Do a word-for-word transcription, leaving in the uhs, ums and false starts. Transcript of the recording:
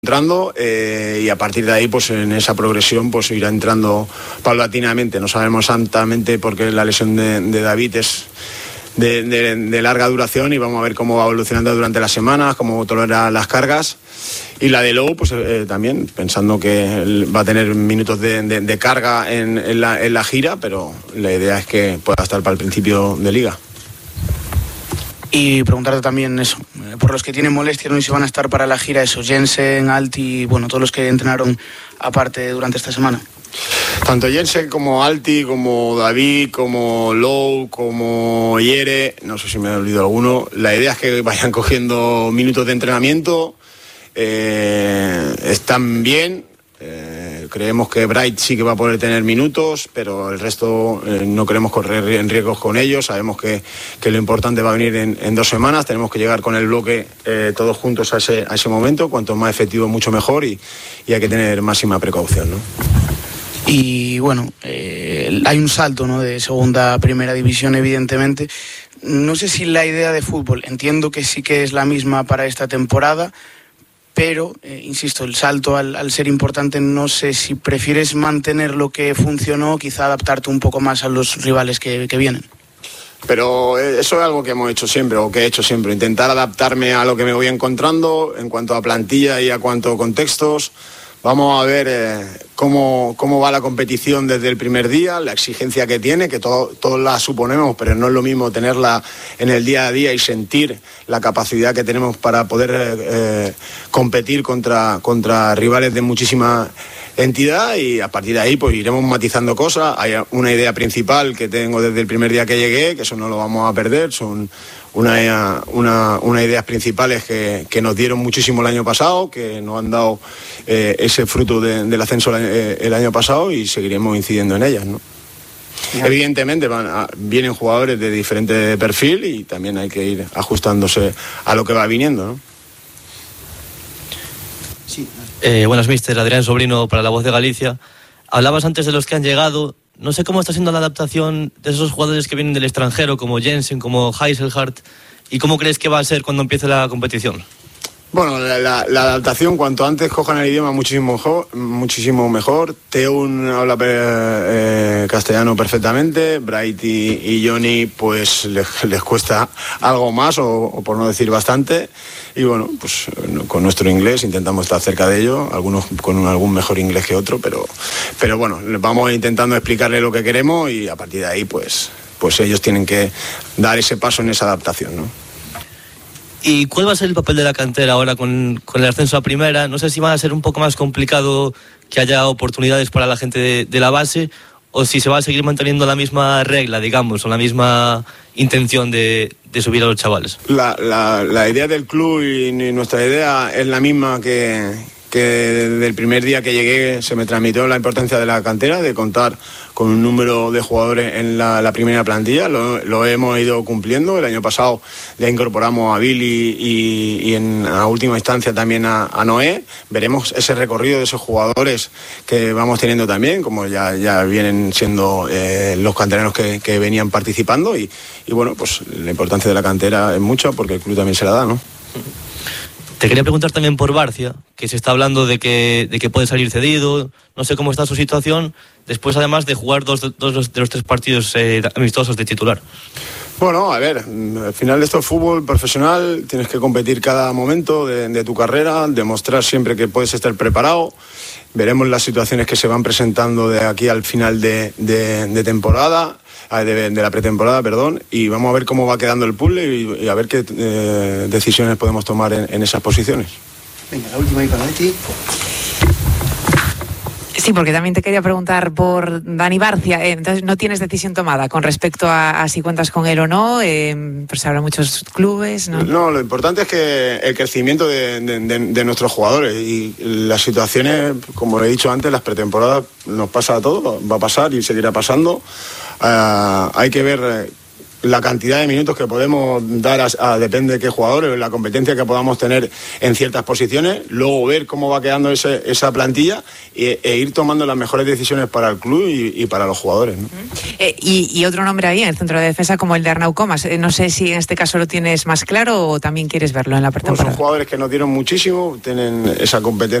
entrando eh, y a partir de ahí pues en esa progresión pues irá entrando paulatinamente. No sabemos exactamente porque la lesión de, de David es de, de, de larga duración y vamos a ver cómo va evolucionando durante las semanas, cómo tolera las cargas. Y la de Lowe pues eh, también pensando que va a tener minutos de, de, de carga en, en, la, en la gira, pero la idea es que pueda estar para el principio de liga. Y preguntarte también eso, por los que tienen molestias, no sé si van a estar para la gira, eso, Jensen, Alti, bueno, todos los que entrenaron aparte durante esta semana. Tanto Jensen como Alti, como David, como Lowe, como Yere, no sé si me he olvidado alguno, la idea es que vayan cogiendo minutos de entrenamiento, eh, están bien. Eh, creemos que Bright sí que va a poder tener minutos, pero el resto eh, no queremos correr en riesgos con ellos. Sabemos que, que lo importante va a venir en, en dos semanas. Tenemos que llegar con el bloque eh, todos juntos a ese, a ese momento. Cuanto más efectivo, mucho mejor, y, y hay que tener máxima precaución, ¿no? Y bueno, eh, hay un salto, ¿no?, de segunda a primera división, evidentemente. No sé si la idea de fútbol, entiendo que sí que es la misma para esta temporada, pero, eh, insisto, el salto al, al ser importante, no sé si prefieres mantener lo que funcionó, quizá adaptarte un poco más a los rivales que, que vienen. Pero eso es algo que hemos hecho siempre, o que he hecho siempre, intentar adaptarme a lo que me voy encontrando en cuanto a plantilla y a cuanto a contextos. Vamos a ver eh, cómo, cómo va la competición desde el primer día, la exigencia que tiene, que todo, todos la suponemos, pero no es lo mismo tenerla en el día a día y sentir la capacidad que tenemos para poder eh, competir contra, contra rivales de muchísima entidad, y a partir de ahí pues iremos matizando cosas. Hay una idea principal que tengo desde el primer día que llegué, que eso no lo vamos a perder, son una, una, unas ideas principales que, que nos dieron muchísimo el año pasado, que nos han dado eh, ese fruto de, del ascenso el, eh, el año pasado, y seguiremos incidiendo en ellas, ¿no? Yeah. Evidentemente van a, vienen jugadores de diferente perfil y también hay que ir ajustándose a lo que va viniendo, ¿no? Sí. Eh, buenas, mister Adrián Sobrino para La Voz de Galicia. Hablabas antes de los que han llegado. No sé cómo está siendo la adaptación de esos jugadores que vienen del extranjero, como Jensen, como Heiselhardt, y cómo crees que va a ser cuando empiece la competición. Bueno, la, la, la adaptación, cuanto antes cojan el idioma, muchísimo mejor. Muchísimo mejor. Teun habla eh, castellano perfectamente. Bright y, y Johnny, pues les, les cuesta algo más, o, o por no decir bastante. Y bueno, pues con nuestro inglés intentamos estar cerca de ello, algunos con algún mejor inglés que otro, pero, pero bueno, vamos intentando explicarle lo que queremos, y a partir de ahí, pues, pues ellos tienen que dar ese paso en esa adaptación, ¿no? ¿Y cuál va a ser el papel de la cantera ahora con, con el ascenso a primera? No sé si va a ser un poco más complicado que haya oportunidades para la gente de, de la base, o si se va a seguir manteniendo la misma regla, digamos, o la misma intención de, de subir a los chavales. La, la, la idea del club y nuestra idea es la misma que, que desde el primer día que llegué se me transmitió la importancia de la cantera, de contar con un número de jugadores en la, la primera plantilla. Lo, lo hemos ido cumpliendo. El año pasado ya incorporamos a Billy y, y en a última instancia también a, a Noé. Veremos ese recorrido de esos jugadores que vamos teniendo también, como ya, ya vienen siendo eh, los canteranos que, que venían participando, y, y bueno, pues la importancia de la cantera es mucha porque el club también se la da, ¿no? Te quería preguntar también por Barcia, que se está hablando de que, de que puede salir cedido. No sé cómo está su situación, después además de jugar dos, dos de los tres partidos eh, amistosos de titular. Bueno, a ver, al final esto es fútbol profesional, tienes que competir cada momento de, de tu carrera, demostrar siempre que puedes estar preparado. Veremos las situaciones que se van presentando de aquí al final de, de, de temporada, de, de la pretemporada, perdón, y vamos a ver cómo va quedando el puzzle y, y a ver qué eh, decisiones podemos tomar en, en esas posiciones. Venga, la última ahí para Leti. Sí, porque también te quería preguntar por Dani Barcia. Eh, entonces, ¿no tienes decisión tomada con respecto a, a si cuentas con él o no? Eh, pues habrá muchos clubes, ¿no? No, lo importante es que el crecimiento de, de, de, de nuestros jugadores, y las situaciones, como he dicho antes, las pretemporadas nos pasa a todos, va a pasar y seguirá pasando. Uh, hay que ver la cantidad de minutos que podemos dar a, a depende de qué jugadores, la competencia que podamos tener en ciertas posiciones, luego ver cómo va quedando ese, esa plantilla e, e ir tomando las mejores decisiones para el club y, y para los jugadores, ¿no? Eh, y, y otro nombre ahí en el centro de defensa como el de Arnau Comas. Eh, no sé si en este caso lo tienes más claro o también quieres verlo en la pretemporada. Bueno, son jugadores que nos dieron muchísimo, tienen esa competencia